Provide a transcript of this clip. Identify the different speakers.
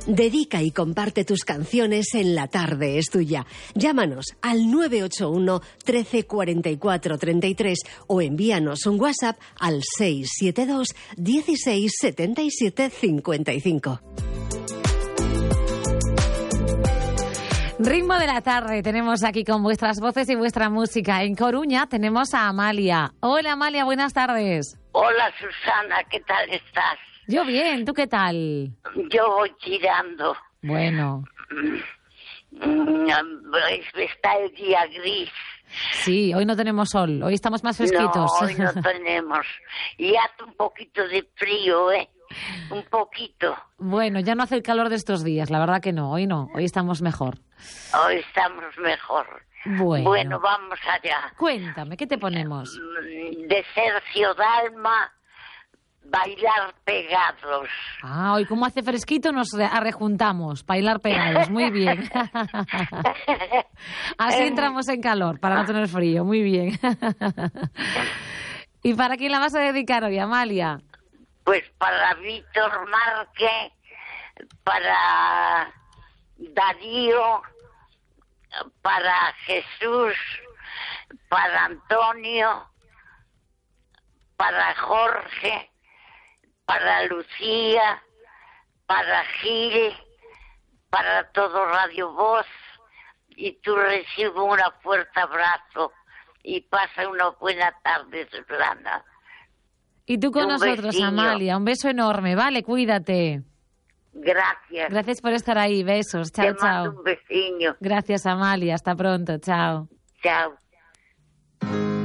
Speaker 1: Dedica y comparte tus canciones en La Tarde es Tuya. Llámanos al 981 13 44 33 o envíanos un WhatsApp al 672 16 77 55.
Speaker 2: Ritmo de la tarde, tenemos aquí con vuestras voces y vuestra música. En Coruña tenemos a Amalia. Hola Amalia, buenas tardes.
Speaker 3: Hola Susana, ¿qué tal estás?
Speaker 2: Yo bien, ¿tú qué tal?
Speaker 3: Yo voy tirando.
Speaker 2: Bueno.
Speaker 3: Está el día gris.
Speaker 2: Sí, hoy no tenemos sol, hoy estamos más fresquitos.
Speaker 3: No, hoy no tenemos. Y hace un poquito de frío, ¿eh? Un poquito.
Speaker 2: Bueno, ya no hace el calor de estos días, la verdad que no, hoy estamos mejor.
Speaker 3: Hoy estamos mejor.
Speaker 2: Bueno,
Speaker 3: vamos allá.
Speaker 2: Cuéntame, ¿qué te ponemos?
Speaker 3: De Sergio Dalma, Bailar Pegados.
Speaker 2: Ah, hoy como hace fresquito nos arrejuntamos, bailar pegados, muy bien. Así entramos en calor, para no tener frío, muy bien. ¿Y para quién la vas a dedicar hoy, Amalia?
Speaker 3: Pues para Víctor Márquez, para Darío, para Jesús, para Antonio, para Jorge, para Lucía, para Gil, para todo Radio Voz, y tú recibe un fuerte abrazo y pasa una buena tarde, Susana.
Speaker 2: Y tú con nosotros,
Speaker 3: besillo.
Speaker 2: Amalia, un beso enorme, vale, cuídate.
Speaker 3: Gracias.
Speaker 2: Gracias por estar ahí, besos, chao,
Speaker 3: Te mando
Speaker 2: chao.
Speaker 3: un besiño.
Speaker 2: Gracias, Amalia, hasta pronto, chao.
Speaker 3: Chao.